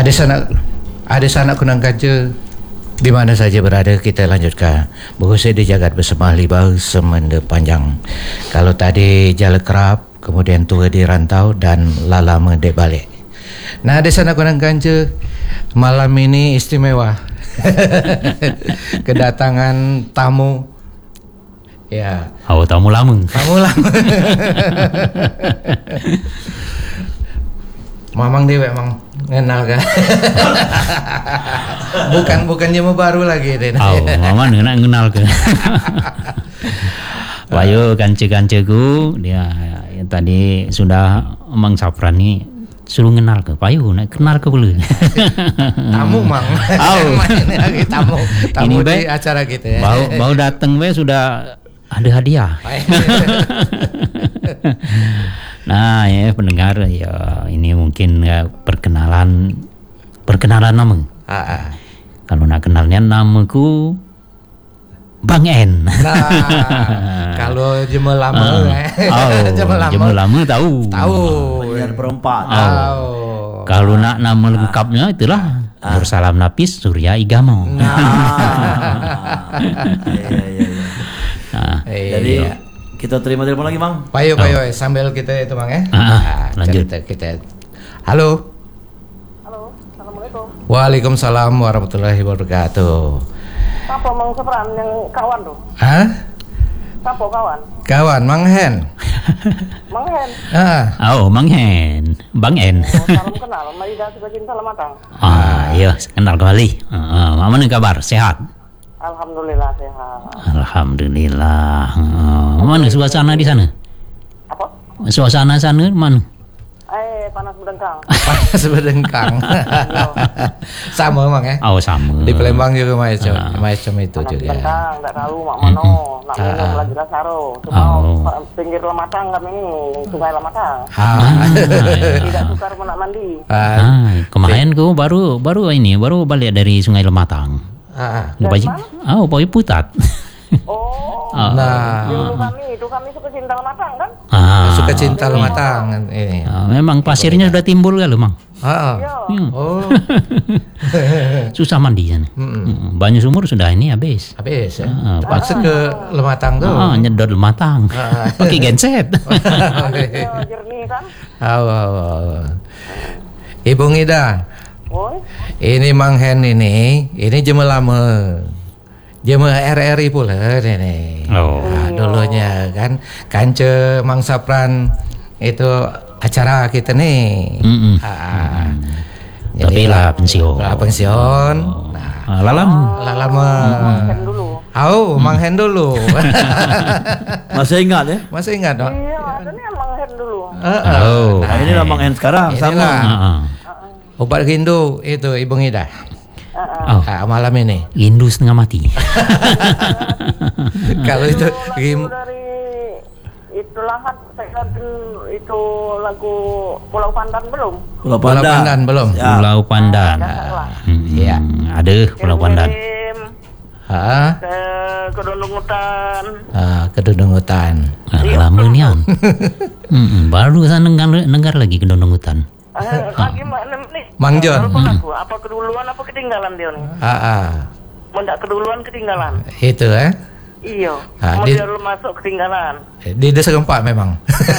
Ada sanak kunang kaca di mana saja berada, kita lanjutkan berusaha di jagat bersama libau semenda panjang. Kalau tadi jala kerap, kemudian tua di rantau dan lalama dek balik. Nah, ada sanak kunang kaca malam ini istimewa. Kedatangan tamu. Ya. Oh, tamu lama. Tamu lama. Mamang dewe emang kenal kan? bukan jema baru lagi deh. Oh, mama nak kenal ke? Bayu kanci-kanciku dia tadi sudah Mang Sapran ni suruh kenal ke Payu, nak kenal ke boleh. Tamu Mang. Oh. Lagi tamu Ini di acara kita ya. Bau datang be sudah ada hadiah. Nah, ya pendengar ya, ini mungkin ya, perkenalan nama. Kalau nak kenalnya namaku Bang En. Nah, kalau jema lama jema lama tahu. Penyiar perempat. Kalau nak nama lengkapnya itulah Nursalam Napis Surya Igamo. Jadi kita terima telepon lagi, Bang. Payo sambil kita itu Bang ya. Lanjut. Kita. Halo. Halo, assalamualaikum. Waalaikumsalam warahmatullahi wabarakatuh. Siapa Mang Sapran yang kawan tuh? Hah? Siapa kawan? Kawan Mang Hen. Mang Hen. Mang Hen, Bang En. Salam kenal, Maida suka cinta lematang. Iya, kenal kembali. Mana kabar? Sehat? Alhamdulillah sehat. Alhamdulillah. Mana suasana di sana? Apa? Suasana sana mana? Panas berdengkang. Panas berdengkang. Sama Mang ya? Oh, sama. Di Palembang juga macam itu Panas juga. berdengkang, tak tahu mak mano. Nak minum lagi Lasaro. Cuma pinggir Lematang kami ini, Sungai Lematang. Tidak sukar nak mandi. Kemarin ku baru balik dari Sungai Lematang. Payu Putat. Nah, itu kami suka cinta Lematang kan? Suka cinta Lematang ini. Memang pasirnya sudah timbul kan, Mang? Oh. Susah mandi sana. Banyu sumur sudah ini habis ya. Pas ke Lematang tuh. Nyedot Lematang. Pakai genset. Jernih kan? Ibu Ngida. Ini Mang Hen ini jema lama. Jema RRI pula ini. Dulunya kan Kance Mang Sapran itu acara kita nih. Tapi lah pensiun. Nah, lama. Mang Hen dulu. Mang Hen dulu. Masih ingat ya? Masih ingat dong? Iya, ada nih Mang Hen dulu. Nah, ini lah Bang En sekarang sama. Obat rindu itu Ibu Ngida. Malam ini rindu setengah mati. Kalau itu dari itu lahat saya itu lagu Pulau Pandan belum? Pulau Pandan belum. Ya. Pulau Pandan. Iya. Ada Pulau Pandan. Ke Kedundung Hutan. Kedundung Hutan. Lama nian. Baru saya dengar lagi Kedundung Hutan. Lagi mana nih? Mang John. Apa keduluan apa ketinggalan dia nih? Mendak keduluan ketinggalan. Itu Iya. Dia masuk ketinggalan. Di desa keempat memang.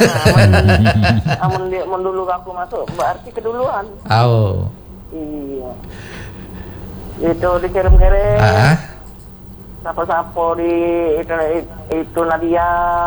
Amun dia mendulu aku masuk berarti keduluan. Iya. Itu dikirim-kirim. Siapa-siapa di itu Nadia.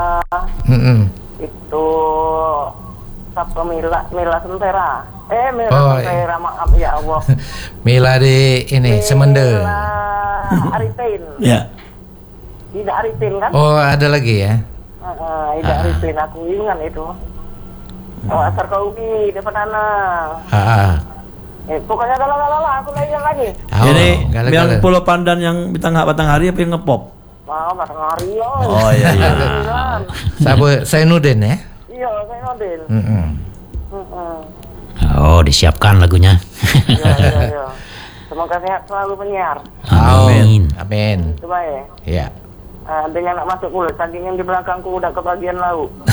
Itu Siapa Mila Sentera. Sentera, maaf ya Allah. Mila di ini Semende. Mila Arifin. Ya. Tidak Arifin kan? Oh, ada lagi ya? Tidak Arifin, aku ingat itu. Asar Kaubi depan anak. Pokoknya galau-galau aku lagi. Jadi yang Pulau Pandan yang Batang Hari apa yang ngepop? Batang Hari. Iya. Saya Nudin ya? Iya, saya Nudin. Disiapkan lagunya. Iya. Semoga sehat selalu penyiar. Amin. Coba ya. Iya. Dengan nak masuk mulut, saking yang di belakangku udah kebagian lauk.